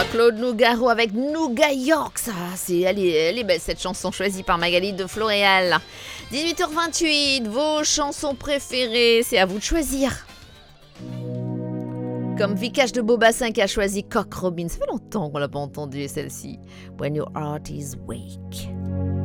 Claude Nougaro avec Nougat York, ça, elle est belle cette chanson choisie par Magali de Floréal. 18h28, vos chansons préférées, c'est à vous de choisir. Comme Vikash de Beaubassin qui a choisi Cock Robin, ça fait longtemps qu'on l'a pas entendu celle-ci. When your heart is weak.